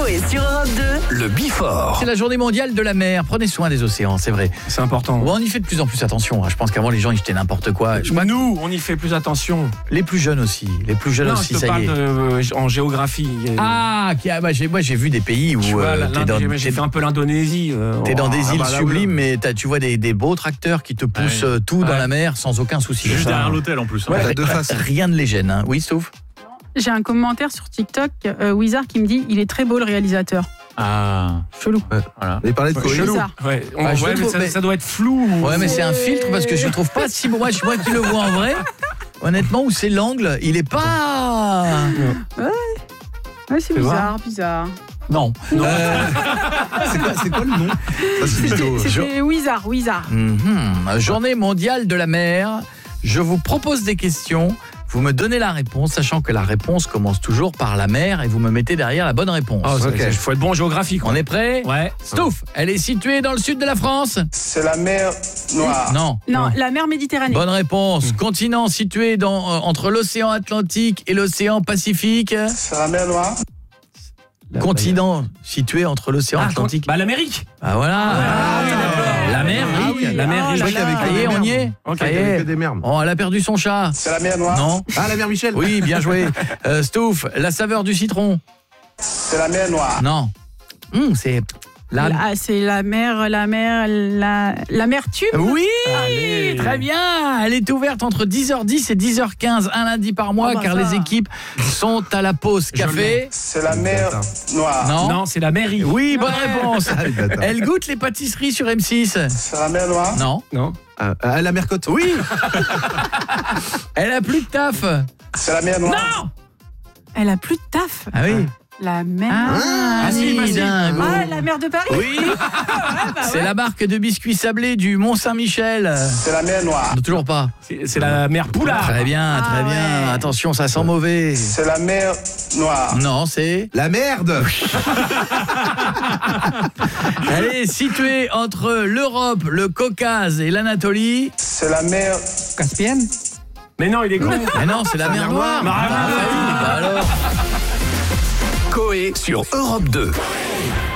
Coé sur Europe 2. Le Before. C'est la journée mondiale de la mer. Prenez soin des océans, c'est vrai. C'est important. Bon, on y fait de plus en plus attention. Je pense qu'avant, les gens, ils jetaient n'importe quoi. Nous, on y fait plus attention. Les plus jeunes aussi. Les plus jeunes Non, aussi, je te ça y parle est. en géographie. Moi j'ai vu des pays où Tu vois, j'ai t'es fait un peu l'Indonésie. dans des îles là, sublimes, mais tu vois des beaux tracteurs qui te poussent tout dans la mer sans aucun souci. Juste derrière l'hôtel en plus. Ouais, rien ne les gêne. Hein. Oui, sauf. J'ai un commentaire sur TikTok, Wizard, qui me dit « Il est très beau le réalisateur Ah, ». Chelou. voilà. Il parlait de Coé. Bizarre. Ouais, je mais trouve, ça doit être flou. Ouais, mais c'est un filtre parce que je le trouve pas si beau. Moi qui le vois en vrai, honnêtement, où c'est l'angle, il est pas. Ouais, c'est bizarre. Non. C'est quoi le nom? Ça, c'est vidéo. C'est Wizard. Journée mondiale de la mer. Je vous propose des questions. Vous me donnez la réponse, sachant que la réponse commence toujours par la mer et vous me mettez derrière la bonne réponse. Il faut être bon en géographie. On est prêt? Ouais. Stouff, elle est située dans le sud de la France? C'est la mer Noire. Non. Non, la mer Méditerranée. Bonne réponse. Continent situé entre l'océan Atlantique et l'océan Pacifique. C'est la mer Noire. Continent situé entre l'océan Atlantique. L'Amérique. Ah voilà. La mer. La mer. Ça y est, on y est. Ça y est. des merdes. Oh, elle a perdu son chat. C'est la mer Noire. Non. Ah, la mère Michel. Oui, bien joué. Stouff, la saveur du citron. C'est la mer Noire. Non. C'est C'est l'amertume. Oui, Allez. très bien. Elle est ouverte entre 10h10 et 10h15 un lundi par mois car les équipes sont à la pause café. C'est la mer Noire. Non, c'est la mairie. Oui, bonne réponse. Ah, les bâtards. Elle goûte les pâtisseries sur M6. C'est la mer Noire. Non. Non. La mère Côte. Oui. Elle a plus de taf. C'est la mer Noire. Non. Elle a plus de taf. Ah oui. La mer. Si, dingo. La mer de Paris. Oui. C'est la marque de biscuits sablés du Mont-Saint-Michel. C'est la mer Noire. Non, toujours pas. C'est la mer Poulard. Très bien, très bien. ouais. Attention, ça sent mauvais. C'est la mer Noire. Non, c'est... La merde. Elle est située entre l'Europe, le Caucase et l'Anatolie. C'est la mer Caspienne. Mais non, il est con. Mais non, c'est la mer Noire. Ah, Alors. Coé sur Europe 2.